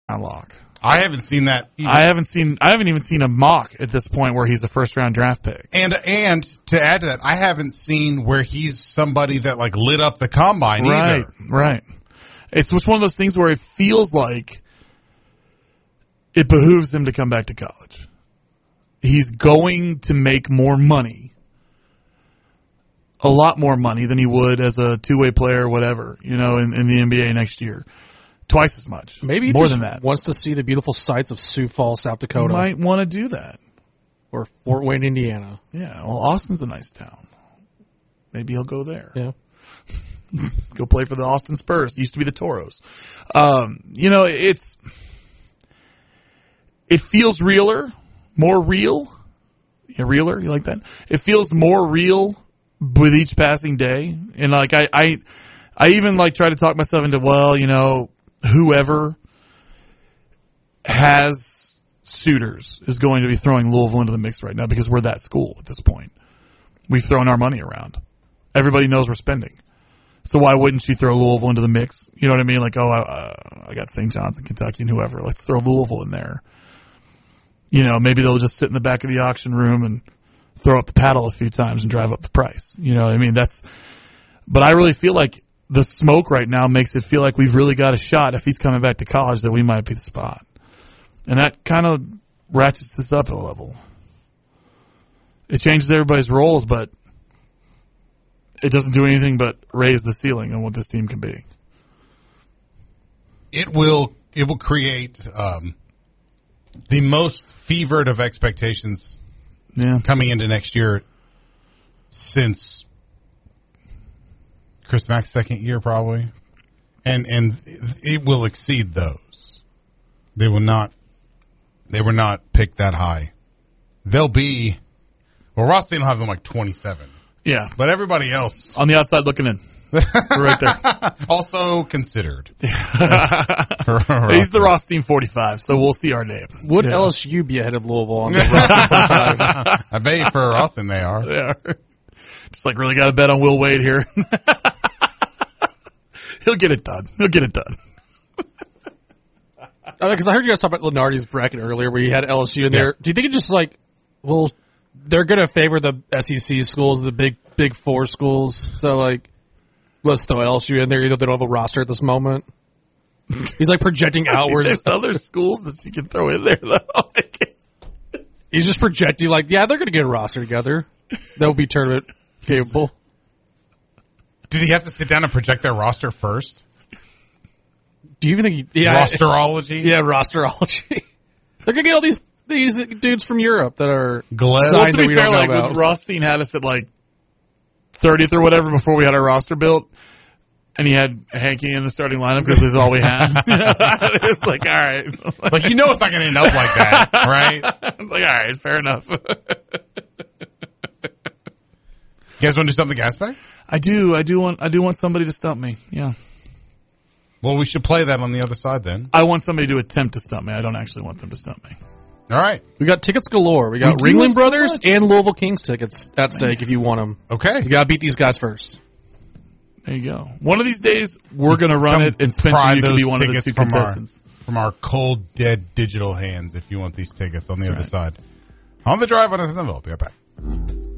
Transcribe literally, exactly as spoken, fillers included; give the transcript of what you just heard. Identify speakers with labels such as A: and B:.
A: lock.
B: I haven't seen that. Even.
A: I haven't seen. I haven't even seen a mock at this point where he's a first round draft pick.
B: And and to add to that, I haven't seen where he's somebody that like lit up the combine
A: right,
B: either.
A: Right. It's just one of those things where it feels like it behooves him to come back to college. He's going to make more money, a lot more money than he would as a two-way player or whatever, you know, in, in the N B A next year. Twice as much.
C: Maybe he
A: more
C: just
A: than that.
C: Wants to see the beautiful sights of Sioux Falls, South Dakota.
A: He might want to do that.
C: Or Fort Wayne, Indiana.
A: Yeah, well, Austin's a nice town. Maybe he'll go there.
C: Yeah.
A: Go play for the Austin Spurs. Used to be the Toros. Um, you know, it's it feels realer, more real. Yeah, realer, you like that? It feels more real with each passing day. And like I, I, I even like try to talk myself into, well, you know, whoever has suitors is going to be throwing Louisville into the mix right now because we're that school at this point. We've thrown our money around. Everybody knows we're spending. So why wouldn't you throw Louisville into the mix? You know what I mean? Like, oh, I, I got Saint John's in Kentucky and whoever. Let's throw Louisville in there. You know, maybe they'll just sit in the back of the auction room and throw up the paddle a few times and drive up the price. You know what I mean? That's, but I really feel like the smoke right now makes it feel like we've really got a shot if he's coming back to college that we might be the spot. And that kind of ratchets this up a level. It changes everybody's roles, but it doesn't do anything but raise the ceiling on what this team can be.
B: It will it will create um, the most fevered of expectations
A: yeah.
B: coming into next year since Chris Mack's second year, probably, and and it will exceed those. They will not. They were not picked that high. They'll be. Well, Ross State will have them like twenty-seven.
A: Yeah.
B: But everybody else.
A: On the outside looking in. We're right there.
B: Also considered.
A: He's the Rothstein forty-five, so we'll see our name.
C: Would
A: yeah.
C: L S U be ahead of Louisville on the Rothstein forty-five?
B: I bet for Austin they are.
A: They are. Just like really got to bet on Will Wade here. He'll get it done. He'll get it done.
C: Because I heard you guys talk about Lenardi's bracket earlier where you had L S U in there.
B: Yeah.
C: Do you think it's just like, well, they're going to favor the S E C schools, the big big four schools. So, like, let's throw L S U in there. Either they don't have a roster at this moment. He's, like, projecting outwards.
A: There's other schools that you can throw in there, though.
C: He's just projecting, like, yeah, they're going to get a roster together. They'll be tournament capable.
B: Did he have to sit down and project their roster first?
C: Do you even think he... Yeah,
B: Rosterology?
C: Yeah, rosterology. They're going to get all these these dudes from Europe that are
B: Glad.
C: signed
A: Well, to
C: that
A: be
C: we
A: fair,
C: don't know
A: like,
C: about.
A: when Rothstein had us at, like, thirtieth or whatever before we had our roster built, and he had Hanky in the starting lineup because this is all we had. It's like, all right.
B: Like, you know it's not going to end up like that, right?
A: It's like, all right, fair enough.
B: You guys want to do something gas back?
A: I do. I do want. I do want somebody to stump me. Yeah.
B: Well, we should play that on the other side then.
A: I want somebody to attempt to stump me. I don't actually want them to stump me.
B: All right.
C: We got tickets galore. We got
A: We do
C: Ringling
A: have so
C: Brothers
A: much.
C: and Louisville Kings tickets at stake if you want them.
B: Okay.
C: You got to beat these guys first.
A: There you go. One of these days, we're going to run
B: Come
A: it, and Spencer,
B: pry
A: you can
B: those
A: be one of the
B: tickets
A: two
B: from our-
A: contestants.
B: From our cold, dead digital hands if you want these tickets on the
A: That's
B: other
A: right.
B: side. On the drive on the We'll be right back.